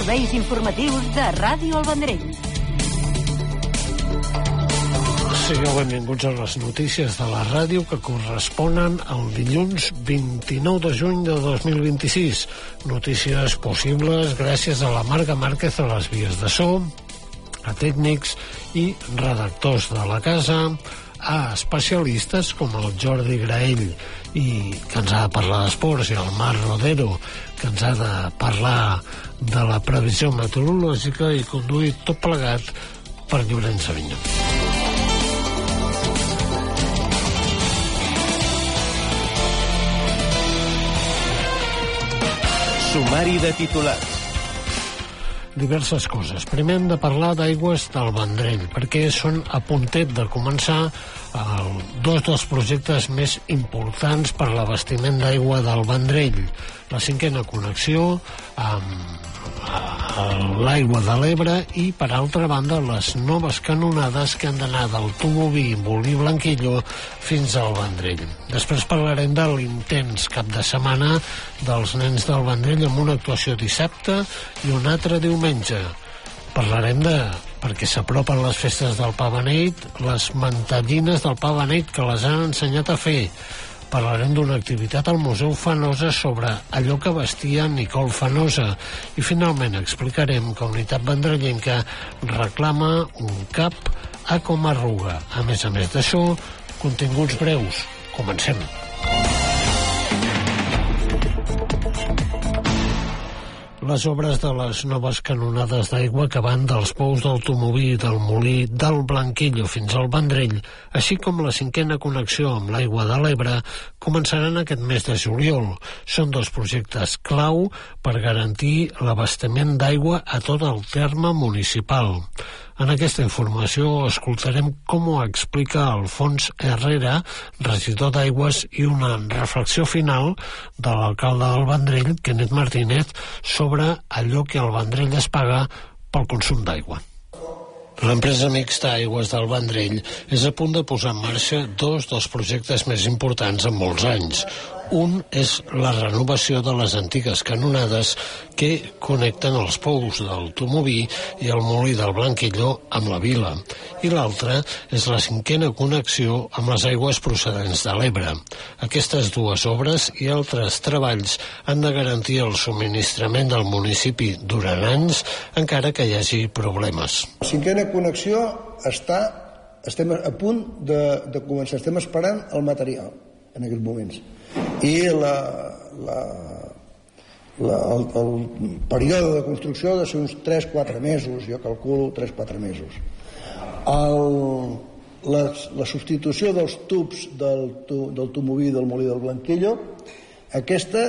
serveis informatius de Ràdio El Vendrell. Sigueu benvinguts a les notícies de la ràdio que corresponen al dilluns 29 de juny de 2026. Notícies possibles gràcies a la Marga Márquez a les vies de so, a tècnics i redactors de la casa, a especialistes com el Jordi Graell, i que ens ha de parlar d'esports, i el Marc Rodero, que ens ha de parlar de la previsió meteorològica, i conduir tot plegat per Llorenç Avinyó. Sumari de titulars. Diverses coses. Primer hem de parlar d'Aigües del Vendrell, perquè són a puntet de començar dos dels projectes més importants per l'abastiment d'aigua del Vendrell. La 5a connexió amb l'aigua de l'Ebre i, per altra banda, les noves canonades que han d'anar del Tumoví, Molí Blanquillo fins al Vendrell. Després parlarem de l'intens cap de setmana dels nens del Vendrell amb una actuació dissabte i una altra diumenge. Parlarem perquè s'apropen les festes del Pa Beneit, les mantellines del Pa Beneit que les han ensenyat a fer. Parlarem d'una activitat al Museu Fenosa sobre allò que vestia Nicole Fenosa. I finalment explicarem que Unitat Vendrellenca reclama un cap a Comarruga. A més d'això, continguts breus. Comencem. Les obres de les noves canonades d'aigua que van dels pous del Tumoví, del Molí, del Blanquillo fins al Vendrell, així com la 5a connexió amb l'aigua de l'Ebre, començaran aquest mes de juliol. Són dos projectes clau per garantir l'abastament d'aigua a tot el terme municipal. En aquesta informació escoltarem com ho explica Alfons Herrera, regidor d'Aigües, i una reflexió final de l'alcalde del Vendrell, Kenneth Martínez, sobre allò que el Vendrell es paga pel consum d'aigua. L'empresa mixta Aigües del Vendrell és a punt de posar en marxa dos dels projectes més importants en molts anys. Un és la renovació de les antigues canonades que connecten els pous del Tumoví i el Molí del Blanquillo amb la vila. I l'altre és la 5a connexió amb les aigües procedents de l'Ebre. Aquestes dues obres i altres treballs han de garantir el subministrament del municipi durant anys, encara que hi hagi problemes. La 5a connexió estem a punt de començar. Estem esperant el material en aquests moments. I el període de construcció ha de ser uns 3-4 mesos, jo calculo 3-4 mesos. La substitució dels tubs del Tumoví i del Molí del Blanquillo, aquesta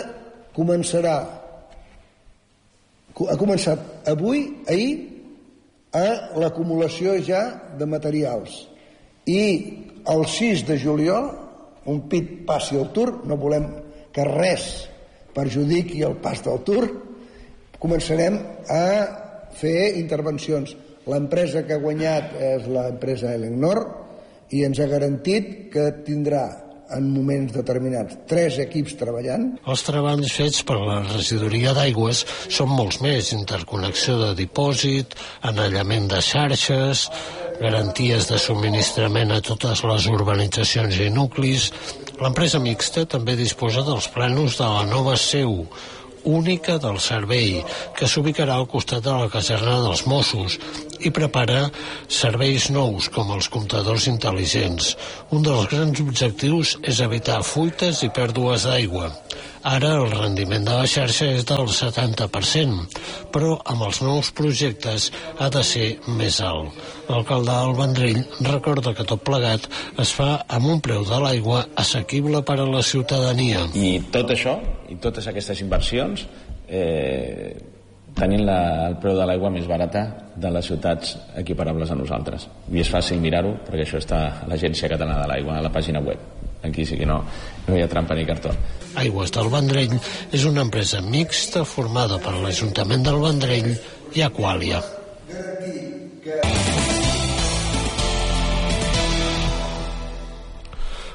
ha començat ahir, l'acumulació ja de materials. I el 6 de juliol, un pit passi el Tur, no volem que res perjudiqui el pas del Tur, començarem a fer intervencions. L'empresa que ha guanyat és l'empresa Elenor i ens ha garantit que tindrà en moments determinats 3 equips treballant. Els treballs fets per la regidoria d'aigües són molts més: interconnexió de dipòsit, anellament de xarxes, garanties de subministrament a totes les urbanitzacions i nuclis. L'empresa mixta també disposa dels plànols de la nova seu única del servei, que s'ubicarà al costat de la caserna dels Mossos, i prepara serveis nous com els comptadors intel·ligents. Un dels grans objectius és evitar fuites i pèrdues d'aigua. Ara el rendiment de la xarxa és del 70%, però amb els nous projectes ha de ser més alt. L'alcalde del Vendrell recorda que tot plegat es fa amb un preu de l'aigua assequible per a la ciutadania. I tot això, i totes aquestes inversions, tenint el preu de l'aigua més barata de les ciutats equiparables a nosaltres. I és fàcil mirar-ho, perquè això està a l'Agència Catalana de l'Aigua, a la pàgina web. Aquí sí que no hi ha trampa ni cartó. Aigües del Vendrell és una empresa mixta formada per l'Ajuntament del Vendrell i Aquàlia.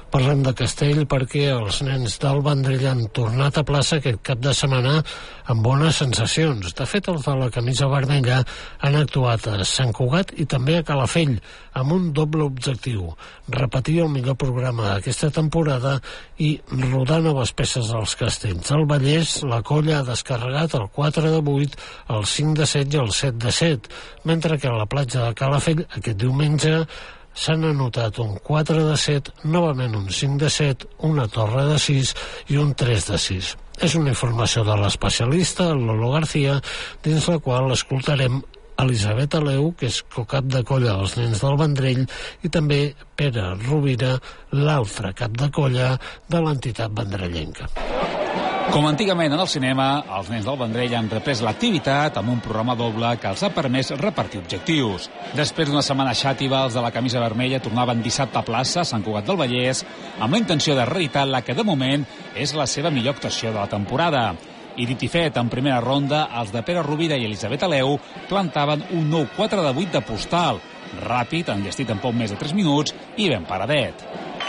Parlem de Castell perquè els nens del Vendrell han tornat a plaça aquest cap de setmana amb bones sensacions. De fet, els de la camisa vermella han actuat a Sant Cugat i també a Calafell, amb un doble objectiu: repetir el millor programa d'aquesta temporada i rodar noves peces als castells. Al Vallès, la colla ha descarregat el 4 de 8, el 5 de 7 i el 7 de 7, mentre que a la platja de Calafell aquest diumenge s'han anotat un 4 de 7, novament un 5 de 7, una torre de 6 i un 3 de 6. És una informació de l'especialista, Lolo García, dins la qual escoltarem Elisabet Aleu, que és cocap de colla dels nens del Vendrell, i també Pere Rovira, l'altre cap de colla de l'entitat vendrellenca. Com antigament en el cinema, els nens del Vendrell han reprès l'activitat amb un programa doble que els ha permès repartir objectius. Després d'una setmana xàtiva, els de la camisa vermella tornaven dissabte a plaça, a Sant Cugat del Vallès, amb la intenció de reeditar la que de moment és la seva millor actuació de la temporada. I dit i fet, en primera ronda, els de Pere Rovira i Elisabet Aleu plantaven un nou 4 de 8 de postal, ràpid, enllestit en poc més de 3 minuts i ben paradet.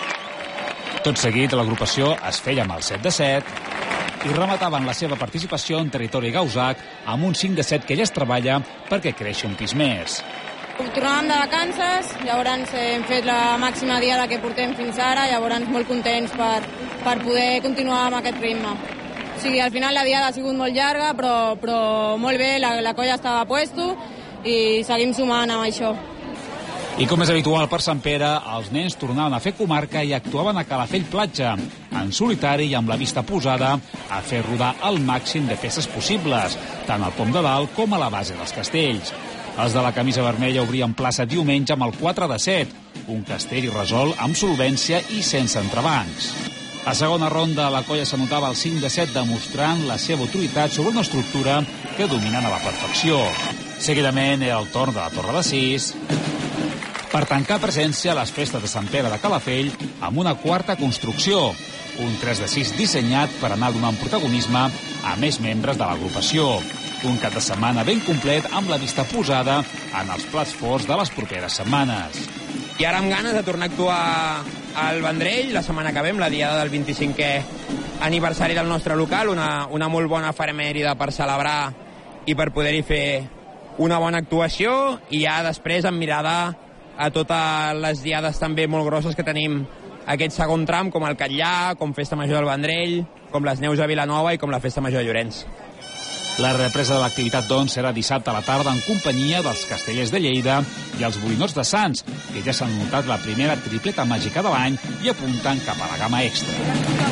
Tot seguit, l'agrupació es feia amb el 7 de 7 i remataven la seva participació en territori gausac amb un 5 de 7 que ja es treballa perquè creixi un pis més. Tornàvem de vacances, llavors hem fet la màxima diada que portem fins ara, llavors molt contents per poder continuar amb aquest ritme. O sigui, al final la diada ha sigut molt llarga, però molt bé, la colla estava a puesto i seguim sumant amb això. I com és habitual per Sant Pere, els nens tornaven a fer comarca i actuaven a Calafell Platja, en solitari i amb la vista posada a fer rodar el màxim de peces possibles, tant al pom de dalt com a la base dels castells. Els de la camisa vermella obrien plaça diumenge amb el 4 de 7, un castell resolt amb solvència i sense entrebancs. A segona ronda, la colla s'anotava el 5 de 7 demostrant la seva autoritat sobre una estructura que dominen a la perfecció. Seguidament era el torn de la torre de 6, per tancar presència a les festes de Sant Pere de Calafell amb una quarta construcció, un 3 de 6 dissenyat per anar donant protagonisme a més membres de l'agrupació. Un cap de setmana ben complet amb la vista posada en els plats forts de les properes setmanes. I ara amb ganes de tornar a actuar al Vendrell la setmana que ve, la diada del 25è aniversari del nostre local, una molt bona efemèride per celebrar i per poder-hi fer una bona actuació, i ja després amb mirada a totes les diades també molt grosses que tenim aquest segon tram, com el Catllà, com Festa Major del Vendrell, com les Neus a Vilanova i com la Festa Major de Llorenç. La represa de l'activitat, doncs, serà dissabte a la tarda en companyia dels Castellers de Lleida i els Borinós de Sants, que ja s'han notat la primera tripleta màgica de l'any i apunten cap a la gamma extra.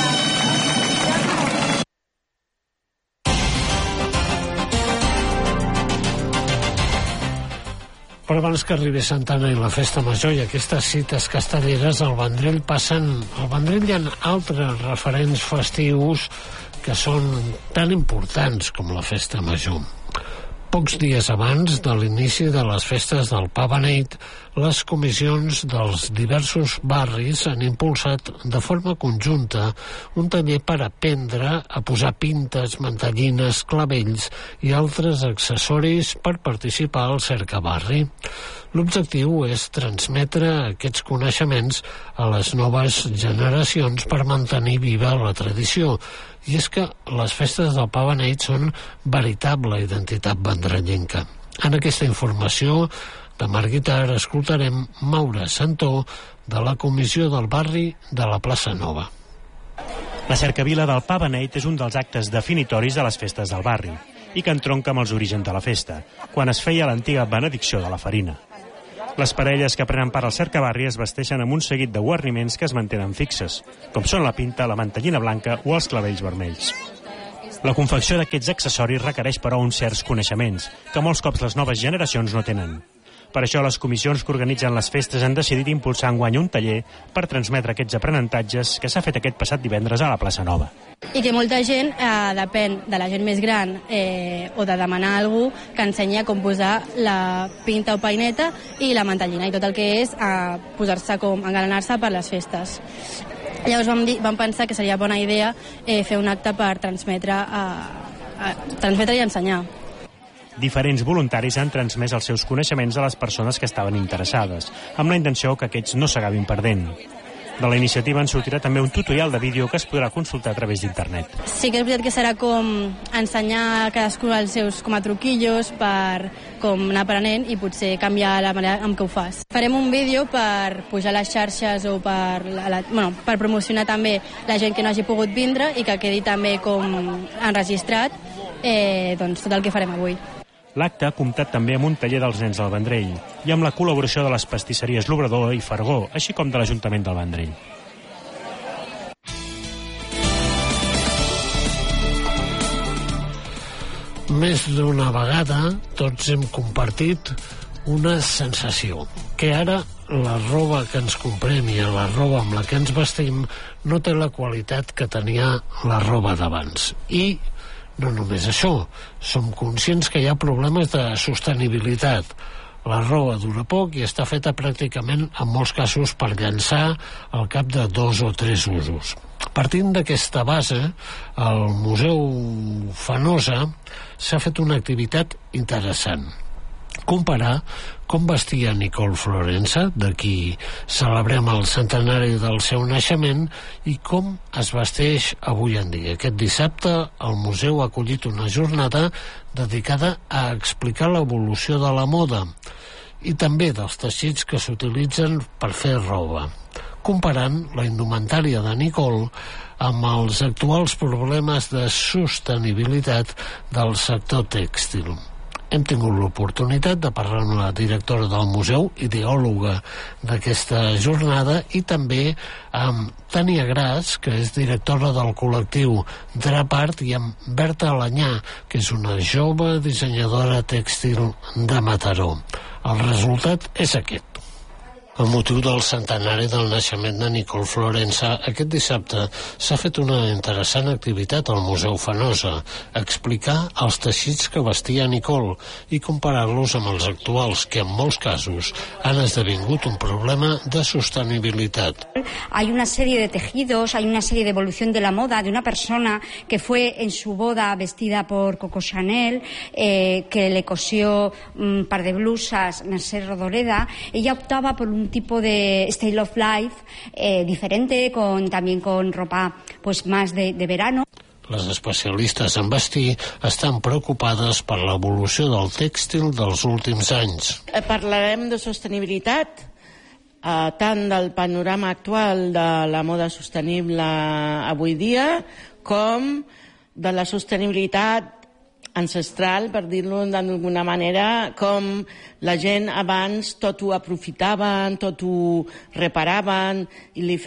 Però abans que arribi Santa Anna i la Festa Major i aquestes cites castelleres, al Vendrell hi ha altres referents festius que són tan importants com la Festa Major. Pocs dies abans de l'inici de les festes del Pa Beneit, les comissions dels diversos barris han impulsat de forma conjunta un taller per aprendre a posar pintes, mantellines, clavells i altres accessoris per participar al cercabarri. L'objectiu és transmetre aquests coneixements a les noves generacions per mantenir viva la tradició. I és que les festes del Pa Beneit són veritable identitat vendrellenca. En aquesta informació de Marc Guitar escoltarem Maura Santó de la Comissió del Barri de la Plaça Nova. La cercavila del Pa Beneit és un dels actes definitoris de les festes del barri i que entronca amb els orígens de la festa, quan es feia l'antiga benedicció de la farina. Les parelles que prenen part al cercabarri es vesteixen amb un seguit de guarniments que es mantenen fixes, com són la pinta, la mantellina blanca o els clavells vermells. La confecció d'aquests accessoris requereix, però, uns certs coneixements, que molts cops les noves generacions no tenen. Per això, les comissions que organitzen les festes han decidit impulsar enguany un taller per transmetre aquests aprenentatges que s'ha fet aquest passat divendres a la Plaça Nova. I que molta gent depèn de la gent més gran o de demanar a algú que ensenyi a com posar la pinta o paineta i la mantellina i tot el que és posar-se com engalanar-se per les festes. Llavors vam pensar que seria bona idea fer un acte per transmetre i ensenyar. Diferents voluntaris han transmès els seus coneixements a les persones que estaven interessades, amb la intenció que aquests no s'acabin perdent. De la iniciativa en sortirà també un tutorial de vídeo que es podrà consultar a través d'internet. Sí que és veritat que serà com ensenyar cadascú els seus com a truquillos per com anar aprenent i potser canviar la manera en què ho fas. Farem un vídeo per pujar a les xarxes o per promocionar també la gent que no hagi pogut vindre i que quedi també com enregistrat tot el que farem avui. L'acte ha comptat també amb un taller dels nens del Vendrell i amb la col·laboració de les pastisseries L'Obrador i Fargó, així com de l'Ajuntament del Vendrell. Més d'una vegada tots hem compartit una sensació, que ara la roba que ens comprem i la roba amb la que ens vestim no té la qualitat que tenia la roba d'abans. I no només això, som conscients que hi ha problemes de sostenibilitat. La roba dura poc i està feta pràcticament, en molts casos, per llançar al cap de 2 o 3 usos. Partint d'aquesta base, al Museu Fenosa s'ha fet una activitat interessant. Comparar com vestia Nicole Florensa, de qui celebrem el centenari del seu naixement, i com es vesteix avui en dia. Aquest dissabte el museu ha acollit una jornada dedicada a explicar l'evolució de la moda i també dels teixits que s'utilitzen per fer roba, comparant la indumentària de Nicole amb els actuals problemes de sostenibilitat del sector tèxtil. Hem tingut l'oportunitat de parlar amb la directora del museu, ideòloga d'aquesta jornada, i també amb Tània Gras, que és directora del col·lectiu Drapart, i amb Berta Alanyà, que és una jove dissenyadora tèxtil de Mataró. El resultat és aquest. Amb motiu del centenari del naixement de Nicole Florensa, aquest dissabte s'ha fet una interessant activitat al Museu Fenosa, explicar els teixits que vestia Nicole i comparar-los amb els actuals, que en molts casos han esdevingut un problema de sostenibilitat. Hay una serie de tejidos, hay una serie de evolución de la moda de una persona que fue en su boda vestida por Coco Chanel, que le cosió un par de blusas Mercè Rodoreda. Ella optaba por un tipo de style of life diferente, también con ropa pues más de verano. Les especialistes en vestir estan preocupades per l'evolució del tèxtil dels últims anys. Parlarem de sostenibilitat, tant del panorama actual de la moda sostenible avui dia, com de la sostenibilitat ancestral, per dir-lo d'alguna manera, com la gent abans tot ho aprofitaven, tot ho reparaven i li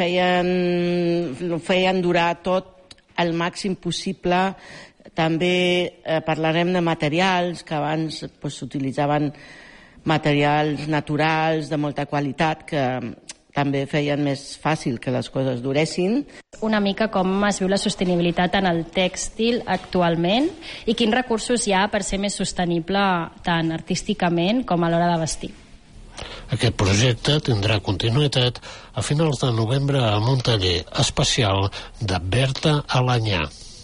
feien durar tot el màxim possible. També parlarem de materials, que abans s'utilitzaven materials naturals de molta qualitat que també feien més fàcil que les coses duressin. Una mica com es viu la sostenibilitat en el tèxtil actualment i quins recursos hi ha per ser més sostenible tant artísticament com a l'hora de vestir. Aquest projecte tindrà continuïtat a finals de novembre amb un taller especial de Berta Alanyà.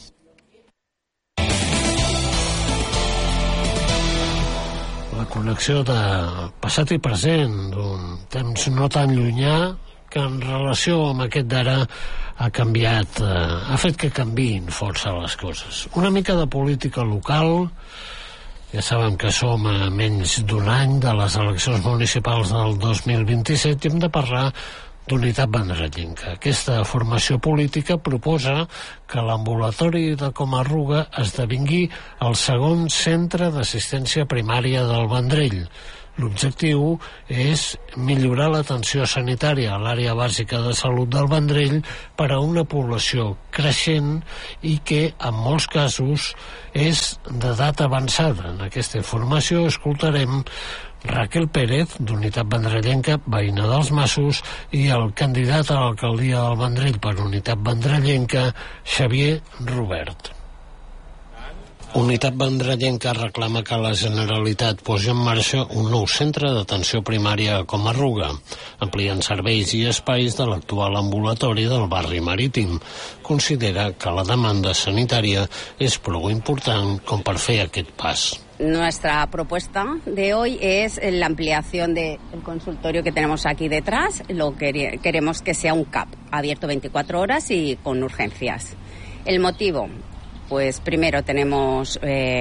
La connexió de passat i present d'un temps no tan llunyà que en relació amb aquest d'ara ha canviat, ha fet que canviïn força les coses. Una mica de política local. Ja sabem que som a menys d'un any de les eleccions municipals del 2027 i hem de parlar d'Unitat Vendrellenca. Aquesta formació política proposa que l'ambulatori de Comarruga esdevingui el segon centre d'assistència primària del Vendrell. L'objectiu és millorar l'atenció sanitària a l'àrea bàsica de salut del Vendrell per a una població creixent i que, en molts casos, és d'edat avançada. En aquesta informació escoltarem Raquel Pérez, d'Unitat Vendrellenca, veïna dels Massos, i el candidat a l'alcaldia del Vendrell per Unitat Vendrellenca, Xavier Robert. Unitat Vendrellenca reclama que la Generalitat posi en marxa un nou centre d'atenció primària a Comarruga, ampliant serveis i espais de l'actual ambulatori del barri marítim. Considera que la demanda sanitària és prou important com per fer aquest pas. Nuestra propuesta de hoy es la ampliación del consultorio que tenemos aquí detrás. Queremos que sea un CAP abierto 24 horas y con urgencias. El motivo, pues primero tenemos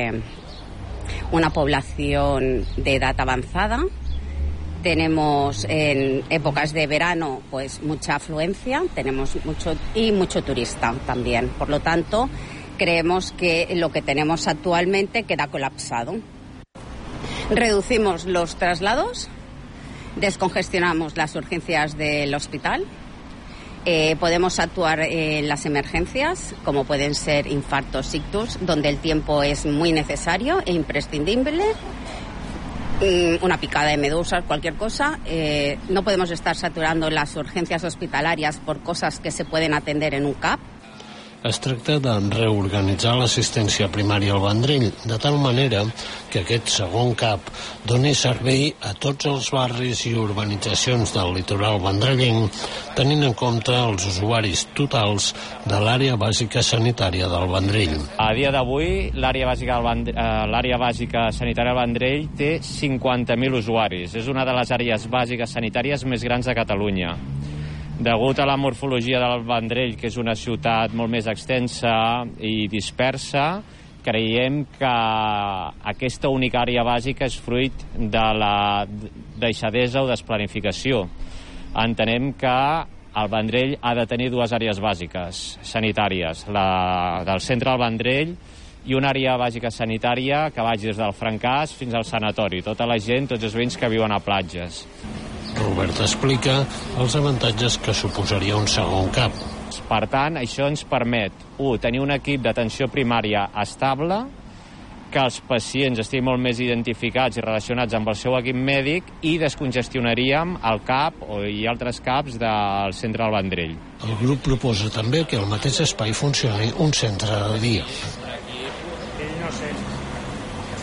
una población de edad avanzada. Tenemos en épocas de verano pues mucha afluencia, tenemos mucho turista también. Por lo tanto, creemos que lo que tenemos actualmente queda colapsado. Reducimos los traslados, descongestionamos las urgencias del hospital, podemos actuar en las emergencias, como pueden ser infartos, ictus, donde el tiempo es muy necesario e imprescindible. Una picada de medusas, cualquier cosa. No podemos estar saturando las urgencias hospitalarias por cosas que se pueden atender en un CAP. Es tracta de reorganitzar l'assistència primària al Vendrell, de tal manera que aquest segon CAP doni servei a tots els barris i urbanitzacions del litoral vendrellenc, tenint en compte els usuaris totals de l'àrea bàsica sanitària del Vendrell. A dia d'avui, l'àrea bàsica sanitària del Vendrell té 50.000 usuaris. És una de les àrees bàsiques sanitàries més grans de Catalunya. Degut a la morfologia del Vendrell, que és una ciutat molt més extensa i dispersa, creiem que aquesta única àrea bàsica és fruit de la deixadesa o desplanificació. Entenem que el Vendrell ha de tenir dues àrees bàsiques sanitàries, la del centre del Vendrell i una àrea bàsica sanitària que vagi des del Francàs fins al sanatori, tota la gent, tots els veïns que viuen a platges. Robert explica els avantatges que suposaria un segon CAP. Per tant, això ens permet, tenir un equip d'atenció primària estable, que els pacients estiguin molt més identificats i relacionats amb el seu equip mèdic i descongestionaríem el CAP i altres CAPs del centre del Vendrell. El grup proposa també que al mateix espai funcioni un centre de dia.